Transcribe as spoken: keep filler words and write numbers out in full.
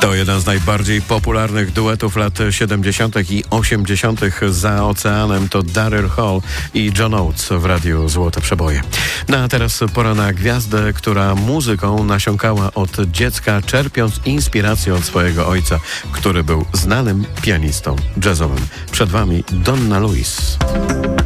To jeden z najbardziej popularnych duetów lat siedemdziesiątych i osiemdziesiątych za oceanem. To Daryl Hall i John Oates w Radiu Złote Przeboje. No a teraz pora na gwiazdę, która muzyką nasiąkała od dziecka, czerpiąc inspirację od swojego ojca, który był znanym pianistą jazzowym. Przed wami Donna Lewis.